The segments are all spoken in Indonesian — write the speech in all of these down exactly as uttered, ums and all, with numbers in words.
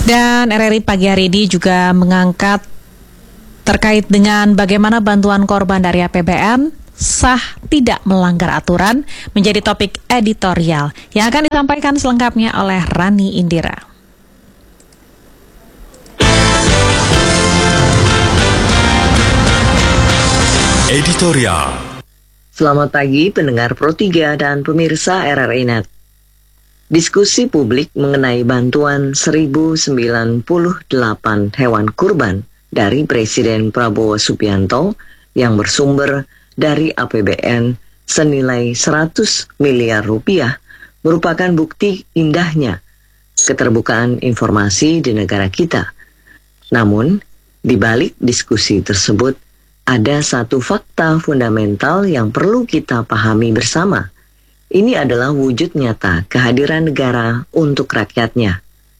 Dan R R I pagi hari ini juga mengangkat terkait dengan bagaimana bantuan korban dari A P B N sah tidak melanggar aturan menjadi topik editorial yang akan disampaikan selengkapnya oleh Rani Indira. Editorial. Selamat pagi pendengar Pro tiga dan pemirsa R R I Net. Diskusi publik mengenai bantuan seribu sembilan puluh delapan hewan kurban dari Presiden Prabowo Subianto yang bersumber dari A P B N senilai seratus miliar rupiah merupakan bukti indahnya keterbukaan informasi di negara kita. Namun, di balik diskusi tersebut, ada satu fakta fundamental yang perlu kita pahami bersama. Ini adalah wujud nyata kehadiran negara untuk rakyatnya.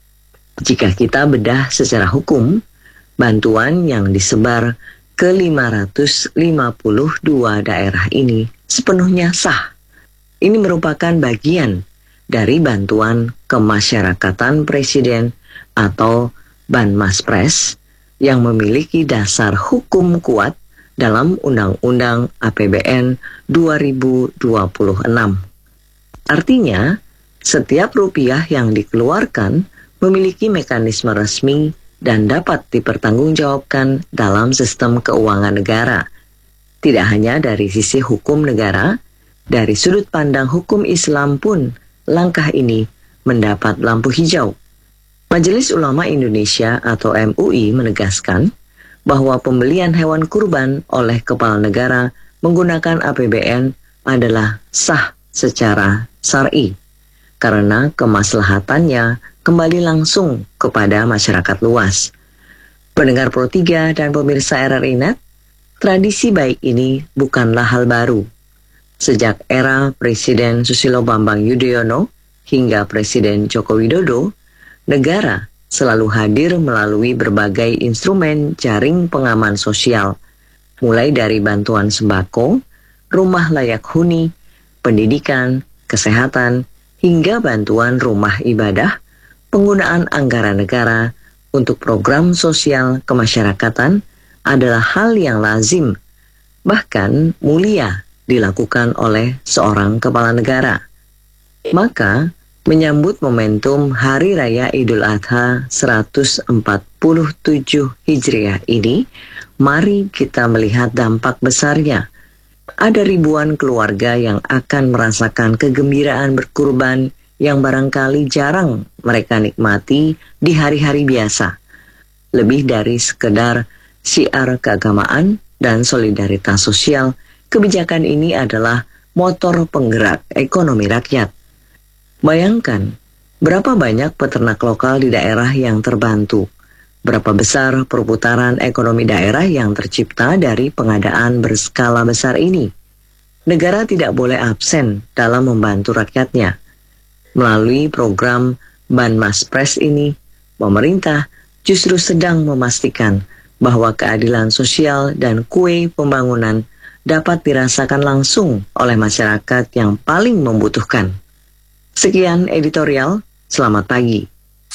Jika kita bedah secara hukum, bantuan yang disebar ke lima ratus lima puluh dua daerah ini sepenuhnya sah. Ini merupakan bagian dari bantuan kemasyarakatan Presiden atau Banmaspres yang memiliki dasar hukum kuat dalam Undang-Undang A P B N dua ribu dua puluh enam. Artinya, setiap rupiah yang dikeluarkan memiliki mekanisme resmi dan dapat dipertanggungjawabkan dalam sistem keuangan negara. Tidak hanya dari sisi hukum negara, dari sudut pandang hukum Islam pun langkah ini mendapat lampu hijau. Majelis Ulama Indonesia atau M U I menegaskan bahwa pembelian hewan kurban oleh kepala negara menggunakan A P B N adalah sah secara syar'i karena kemaslahatannya kembali langsung kepada masyarakat luas. Pendengar Pro tiga dan pemirsa R R I Net, tradisi baik ini bukanlah hal baru. Sejak era Presiden Susilo Bambang Yudhoyono hingga Presiden Joko Widodo, negara selalu hadir melalui berbagai instrumen jaring pengaman sosial, mulai dari bantuan sembako, rumah layak huni, pendidikan, kesehatan, hingga bantuan rumah ibadah, penggunaan anggaran negara untuk program sosial kemasyarakatan adalah hal yang lazim, bahkan mulia dilakukan oleh seorang kepala negara. Maka, menyambut momentum Hari Raya Idul Adha seratus empat puluh tujuh Hijriah ini, mari kita melihat dampak besarnya. Ada ribuan keluarga yang akan merasakan kegembiraan berkurban yang barangkali jarang mereka nikmati di hari-hari biasa. Lebih dari sekedar syiar keagamaan dan solidaritas sosial, kebijakan ini adalah motor penggerak ekonomi rakyat. Bayangkan, berapa banyak peternak lokal di daerah yang terbantu? Berapa besar perputaran ekonomi daerah yang tercipta dari pengadaan berskala besar ini? Negara tidak boleh absen dalam membantu rakyatnya. Melalui program Banmaspres ini, pemerintah justru sedang memastikan bahwa keadilan sosial dan kue pembangunan dapat dirasakan langsung oleh masyarakat yang paling membutuhkan. Sekian editorial, selamat pagi.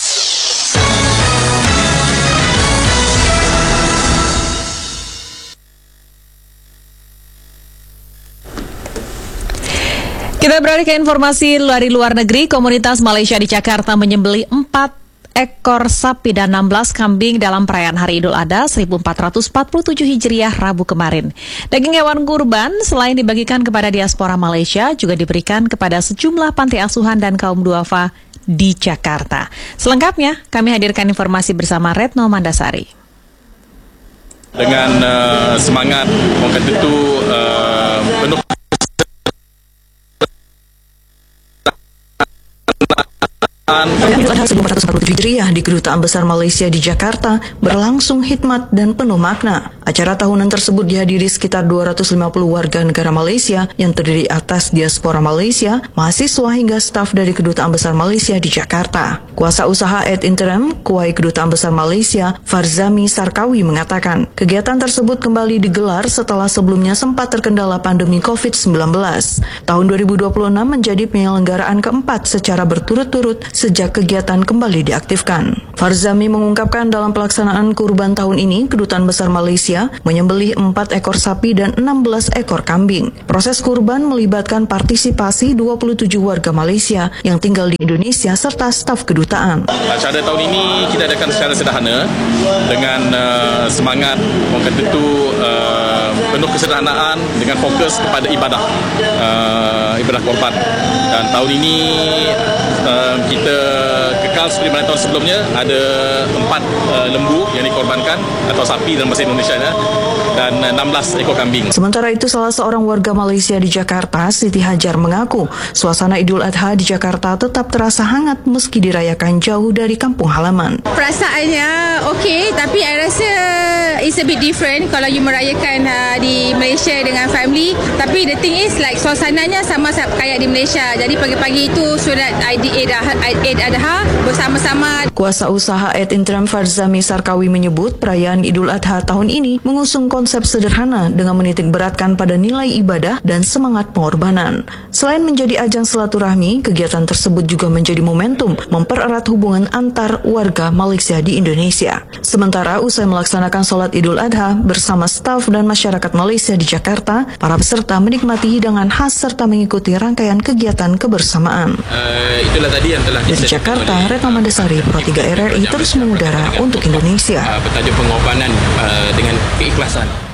Kita beralih ke informasi dari luar negeri. Komunitas Malaysia di Jakarta menyembelih empat ekor sapi dan enam belas kambing dalam perayaan Hari Idul Adha seribu empat ratus empat puluh tujuh Hijriah Rabu kemarin. Daging hewan kurban selain dibagikan kepada diaspora Malaysia juga diberikan kepada sejumlah panti asuhan dan kaum duafa di Jakarta. Selengkapnya kami hadirkan informasi bersama Retno Mandasari. Dengan uh, semangat mungkin itu uh, penuh Idul Adha seribu empat ratus empat puluh tujuh Hijriah di Kedutaan Besar Malaysia di Jakarta berlangsung hikmat dan penuh makna. Acara tahunan tersebut dihadiri sekitar dua ratus lima puluh warga negara Malaysia yang terdiri atas diaspora Malaysia, mahasiswa hingga staf dari Kedutaan Besar Malaysia di Jakarta. Kuasa usaha ad interim Kuwai Kedutaan Besar Malaysia, Farzami Sarkawi mengatakan, kegiatan tersebut kembali digelar setelah sebelumnya sempat terkendala pandemi covid sembilan belas. Tahun dua ribu dua puluh enam menjadi penyelenggaraan keempat secara berturut-turut sejak kegiatan kembali diaktifkan. Farzami mengungkapkan dalam pelaksanaan kurban tahun ini, Kedutaan Besar Malaysia menyembelih empat ekor sapi dan enam belas ekor kambing. Proses kurban melibatkan partisipasi dua puluh tujuh warga Malaysia yang tinggal di Indonesia serta staf kedutaan. Acara tahun ini kita adakan secara sederhana dengan uh, semangat orang kata itu uh, penuh kesederhanaan dengan fokus kepada ibadah uh, ibadah korban. Dan tahun ini uh, kita kekal seperti mana tahun sebelumnya, ada empat uh, lembu yang dikorbankan atau sapi dalam bahasa Indonesia dan enam belas ekor kambing. Sementara itu, salah seorang warga Malaysia di Jakarta, Siti Hajar, mengaku suasana Idul Adha di Jakarta tetap terasa hangat meski dirayakan jauh dari kampung halaman. Perasaannya okey, tapi saya rasa it's a bit different kalau you merayakan uh, di Malaysia dengan family. Tapi the thing is like suasananya sama kayak di Malaysia. Jadi pagi-pagi itu surat Eid Adha bersama-sama. Kuasa usaha Eid Interim Farzami Sarkawi menyebut perayaan Idul Adha tahun ini mengusung konsep sederhana dengan menitik beratkan pada nilai ibadah dan semangat pengorbanan. Selain menjadi ajang silaturahmi, kegiatan tersebut juga menjadi momentum mempererat hubungan antar warga Malaysia di Indonesia. Sementara usai melaksanakan sholat Idul Adha bersama staf dan masyarakat Malaysia di Jakarta, para peserta menikmati hidangan khas serta mengikuti rangkaian kegiatan kebersamaan. Uh, itulah tadi yang telah Dari Jakarta, Retno Mandasari, Pro tiga R R I terus mengudara untuk Indonesia. Uh, bertajuk pengorbanan uh, dengan keikhlasan.